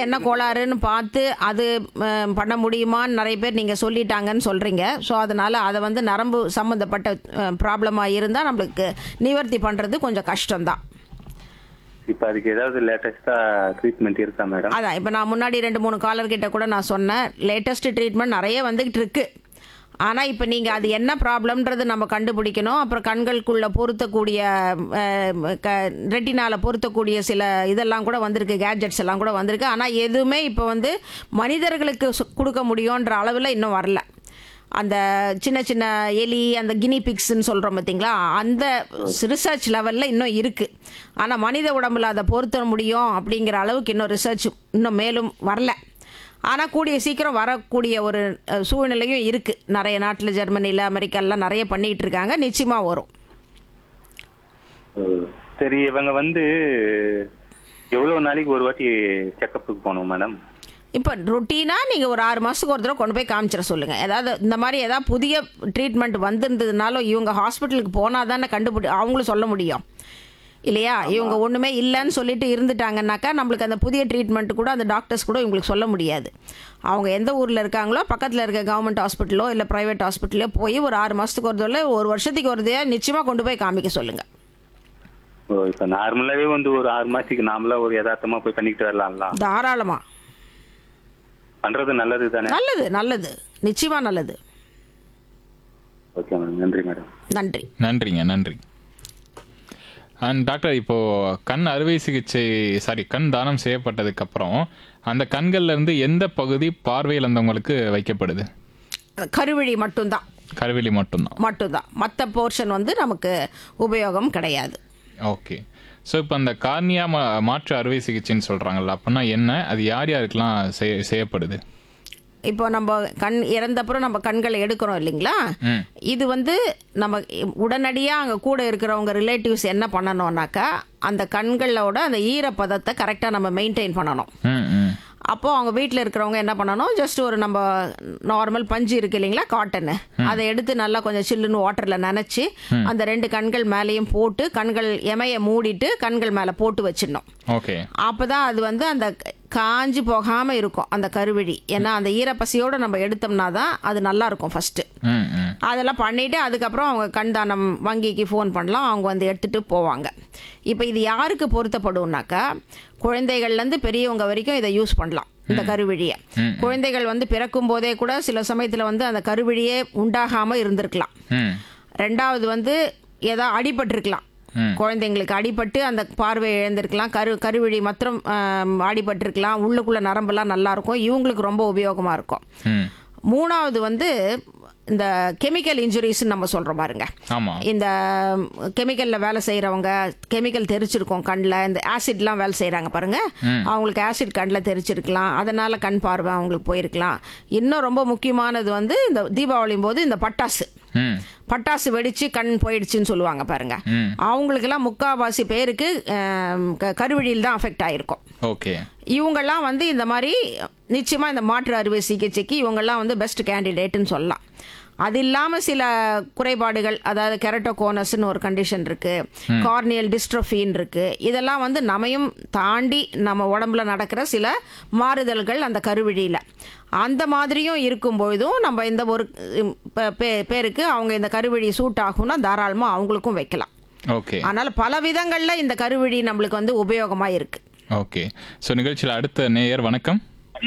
என்ன கோளாறுன்னு பார்த்து அது பண்ண முடியுமான்னு நிறைய பேர் நீங்கள் சொல்லிட்டாங்கன்னு சொல்கிறீங்க. ஸோ அதனால் அதை வந்து நரம்பு சம்மந்தப்பட்ட ப்ராப்ளமாக இருந்தால் நம்மளுக்கு நிவர்த்தி பண்ணுறது கொஞ்சம் கஷ்டம்தான். இப்போ அதுக்கு ஏதாவது லேட்டஸ்டா ட்ரீட்மெண்ட் இருக்கா மேடம்? அதான் இப்போ நான் முன்னாடி 2-3 காலர்கிட்ட கூட நான் சொன்னேன், லேட்டஸ்ட் ட்ரீட்மெண்ட் நிறைய வந்துகிட்டு இருக்கு. ஆனால் இப்போ நீங்கள் அது என்ன ப்ராப்ளம்ன்றது நம்ம கண்டுபிடிக்கணும். அப்புறம் கண்களுக்குள்ளே பொருத்தக்கூடிய ரெட்டினால பொருத்தக்கூடிய சில இதெல்லாம் கூட வந்திருக்கு, கேட்ஜெட்ஸ் எல்லாம் கூட வந்திருக்கு. ஆனால் எதுவுமே இப்போ வந்து மனிதர்களுக்கு கொடுக்க முடியுன்ற அளவில் இன்னும் வரல. அந்த சின்ன சின்ன எலி, அந்த கினி பிக்ஸ்ன்னு சொல்கிறோம் பார்த்தீங்களா, அந்த ரிசர்ச் லெவலில் இன்னும் இருக்குது. ஆனால் மனித உடம்புல அதை பொருத்த முடியும் அப்படிங்கிற அளவுக்கு இன்னும் ரிசர்ச் இன்னும் மேலும் வரல. ஆனால் கூடிய சீக்கிரம் வரக்கூடிய ஒரு சூழ்நிலையும் இருக்குது. நிறைய நாட்டில், ஜெர்மனியில், அமெரிக்காலாம் நிறைய பண்ணிகிட்டு இருக்காங்க. நிச்சயமாக வரும். சரி, இவங்க வந்து எவ்வளோ நாளைக்கு ஒரு வாட்டி செக்கப்புக்கு போகணும் மேடம்? இப்போ ரொட்டீனாக நீங்கள் ஒரு 6 மாதத்துக்கு ஒரு தடவை கொண்டு போய் காமிச்சிட சொல்லுங்கள். ஏதாவது இந்த மாதிரி ஏதாவது புதிய ட்ரீட்மெண்ட் வந்திருந்ததுனாலும் இவங்க ஹாஸ்பிட்டலுக்கு போனால் தானே அவங்களும் சொல்ல முடியும் இல்லையா? இவங்க ஒன்றுமே இல்லைன்னு சொல்லிட்டு இருந்துட்டாங்கன்னாக்கா நம்மளுக்கு அந்த புதிய ட்ரீட்மெண்ட் கூட அந்த டாக்டர்ஸ் கூட இவங்களுக்கு சொல்ல முடியாது. அவங்க எந்த ஊரில் இருக்காங்களோ பக்கத்தில் இருக்க கவர்மெண்ட் ஹாஸ்பிட்டலோ இல்லை ப்ரைவேட் ஹாஸ்பிட்டலோ போய் ஒரு 6 மாதத்துக்கு ஒரு தடவை, ஒரு வருஷத்துக்கு ஒரு தடவை நிச்சயமாக கொண்டு போய் காமிக்க சொல்லுங்கள். இப்போ நார்மலாகவே வந்து ஒரு 6 மாதத்துக்கு நாமளா ஒரு யதார்த்தமாக போய் பண்ணிக்கிட்டு வரலாம்ல? தாராளமாக பண்றது நல்லது தானே? நல்லது, நல்லது, நிச்சயமா நல்லது. ஓகே மேடம், நன்றி மேடம். நன்றி. நன்றிங்க, நன்றி. அண்ட் டாக்டர், இப்போ கண் அறுவை சிகிச்சை கண் தானம் செய்யப்பட்டதுக்கு அப்புறம் அந்த கண்கள்ல இருந்து எந்த பகுதி பார்வை இழந்தவங்களுக்கு வைக்கப்படுது? கருவிழி மட்டும்தான். கருவிழி மட்டும்தான். மற்ற போர்ஷன் வந்து நமக்கு உபயோகம் கிடையாது. ஓகே. ஸோ இப்போ அந்த கார்னியா மாற்று அறுவை சிகிச்சைன்னு சொல்கிறாங்கல்ல, அப்படின்னா என்ன, அது யார் யாருக்கெல்லாம் செய்யப்படுது? இப்போ நம்ம கண் இறந்தப்புறம் நம்ம கண்களை எடுக்கிறோம் இல்லைங்களா, இது வந்து நம்ம உடனடியாக அங்கே கூட இருக்கிறவங்க ரிலேட்டிவ்ஸ் என்ன பண்ணணும்னாக்கா அந்த கண்களோட அந்த ஈரப்பதத்தை கரெக்டாக நம்ம மெயின்டைன் பண்ணணும். அப்போது அவங்க வீட்டில் இருக்கிறவங்க என்ன பண்ணணும், ஜஸ்ட் ஒரு நம்ம நார்மல் பஞ்சு இருக்கு இல்லைங்களா, காட்டனு, அதை எடுத்து நல்லா கொஞ்சம் சில்லுன்னு வாட்டரில் நனைச்சி அந்த 2 கண்கள் மேலேயும் போட்டு கண்கள் எமையை மூடிட்டு கண்கள் மேலே போட்டு வச்சிடணும். ஓகே. அப்போ தான் அது வந்து அந்த காஞ்சி போகாமல் இருக்கும் அந்த கருவிழி. ஏன்னா அந்த ஈரப்பசியோடு நம்ம எடுத்தோம்னா தான் அது நல்லா இருக்கும் ஃபஸ்ட்டு. அதெல்லாம் பண்ணிவிட்டு அதுக்கப்புறம் அவங்க கண் தானம் வங்கிக்கு ஃபோன் பண்ணலாம், அவங்க வந்து எடுத்துகிட்டு போவாங்க. இப்போ இது யாருக்கு பொருத்தப்படும்னாக்கா, குழந்தைகள்லேருந்து பெரியவங்க வரைக்கும் இதை யூஸ் பண்ணலாம் இந்த கருவிழியை. குழந்தைகள் வந்து பிறக்கும் போதே கூட சில சமயத்தில் வந்து அந்த கருவிழியே உண்டாகாமல் இருந்திருக்கலாம். 2வது வந்து ஏதோ அடிபட்டிருக்கலாம், குழந்தைங்களுக்கு அடிபட்டு அந்த பார்வை இழந்திருக்கலாம், கருவிழி மாத்திரம் அடிபட்டிருக்கலாம், உள்ளுக்குள்ள நரம்பெல்லாம் நல்லா இருக்கும், இவங்களுக்கு ரொம்ப உபயோகமாக இருக்கும். 3வது வந்து இந்த கெமிக்கல் இன்ஜுரிஸ்ன்னு நம்ம சொல்கிறோம் பாருங்க, இந்த கெமிக்கலில் வேலை செய்கிறவங்க, கெமிக்கல் தெரிச்சிருக்கோம் கண்ணில், இந்த ஆசிட்லாம் வேலை செய்கிறாங்க பாருங்க, அவங்களுக்கு ஆசிட் கண்ணில் தெரிச்சிருக்கலாம், அதனால் கண் பார்வை அவங்களுக்கு போயிருக்கலாம். இன்னும் ரொம்ப முக்கியமானது வந்து இந்த தீபாவளியும் போது இந்த பட்டாசு வெடிச்சு கண் போயிடுச்சுன்னு சொல்லுவாங்க பாருங்க, அவங்களுக்கெல்லாம் 3/4 பேருக்கு கருவிழியில் தான் அஃபெக்ட் ஆகிருக்கும். ஓகே. இவங்கெல்லாம் வந்து இந்த மாதிரி நிச்சயமாக இந்த மாற்று அறுவை சிகிச்சைக்கு இவங்கெல்லாம் வந்து பெஸ்ட் கேண்டிடேட்டுன்னு சொல்லலாம். அது இல்லாமல் சில குறைபாடுகள், அதாவது கெரட்டோகோனஸ்ன்னு ஒரு கண்டிஷன் இருக்குது, கார்னியல் டிஸ்ட்ரோஃபின்னு இருக்குது. இதெல்லாம் வந்து நம்மையும் தாண்டி நம்ம உடம்புல நடக்கிற சில மாறுதல்கள் அந்த கருவிழியில். அந்த மாதிரியும் இருக்கும்பொழுதும் நம்ம இந்த ஒரு பேருக்கு அவங்க இந்த கருவிழி சூட் ஆகும்னா தாராளமாக அவங்களுக்கும் வைக்கலாம். ஓகே. அதனால் பல விதங்களில் இந்த கருவிழி நம்மளுக்கு வந்து உபயோகமாக இருக்குது. ஓகே. ஸோ நிகழ்ச்சியில் அடுத்த நேயர், வணக்கம்.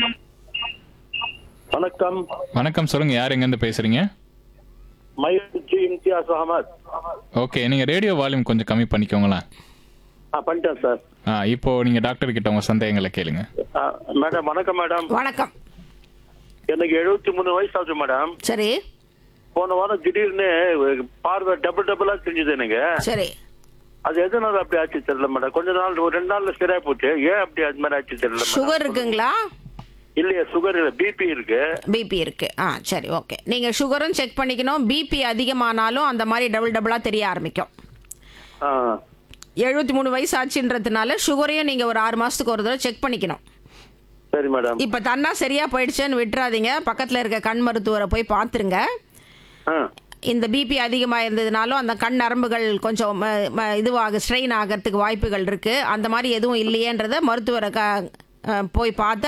வணக்கம். வணக்கம், சொல்லுங்க, யார் எங்கேருந்து பேசுறீங்க? மயூர்ஜி இம்தியாஸ் அஹமத். ஓகே, நீங்க ரேடியோ வால்யூம் கொஞ்சம் கம்மி பண்ணிக்கோங்களேன். பண்ணிட்டேன் சார். இப்போ நீங்க டாக்டர் கிட்ட உங்க சந்தேகங்களை கேளுங்க. மேடம் வணக்கம். மேடம் வணக்கம். எனக்கு 73 வயசு ஆகுது மேடம். சரி. போன வாரம் திடீர்னு பார்வை டபுளா தெரிஞ்சது எனக்கு. சரி. அது எதனால அப்படி ஆச்சு தெரியல மேடம். கொஞ்ச நாள், ஒரு 2 நாள்ல சரியா போச்சு. ஏன் அப்படி அது மாதிரி ஆச்சு தெரியல. சுகர் இருக்குங்களா? இல்லையா, சுகர் இல்ல, பிபி இருக்கு. பிபி இருக்கு. சரி, ஓகே. நீங்க சுகரும் செக் பண்ணிக்கணும். பிபி அதிகமானாலும் அந்த மாதிரி டபுளா தெரிய ஆரம்பிக்கும். 73 வயசு ஆச்சுன்றதுனால சுகரையும் நீங்க ஒரு 6 மாசத்துக்கு ஒரு தடவை செக் பண்ணிக்கணும். சரி மேடம். இப்ப தன்னா சரியா போயிடுச்சுன்னு விட்டுறாதீங்க, பக்கத்துல இருக்க கண் மருத்துவரை போய் பாத்துருங்க. இந்த பிபி அதிகமாக இருந்ததுனாலும் அந்த கண் நரம்புகள் கொஞ்சம் இதுவாக ஸ்ட்ரெயின் ஆகிறதுக்கு வாய்ப்புகள் இருக்கு. அந்த மாதிரி எதுவும் இல்லையேன்றத மருத்துவரை போய் பார்த்து